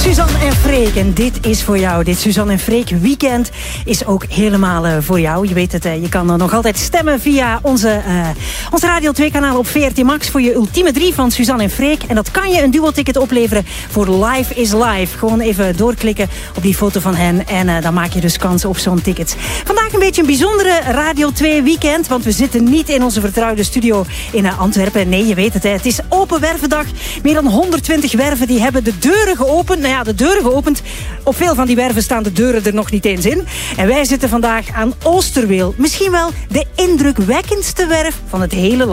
Suzanne en Freek. En dit is voor jou. Dit Suzanne en Freek weekend is ook helemaal voor jou. Je weet het, je kan nog altijd stemmen via onze Radio 2-kanaal op VRT Max voor je ultieme 3 van Suzanne en Freek. En dat kan je een duo-ticket opleveren voor Live is Live. Gewoon even doorklikken op die foto van hen en dan maak je dus kans op zo'n ticket. Vandaag een beetje een bijzondere Radio 2 weekend, want we zitten niet in onze vertrouwde studio in Antwerpen. Nee, je weet het, het is Open Wervendag. Meer dan 120 werven die hebben de deuren geopend. Nou ja, de deuren geopend. Op veel van die werven staan de deuren er nog niet eens in. En wij zitten vandaag aan Oosterweel. Misschien wel de indrukwekkendste werf van het hele land.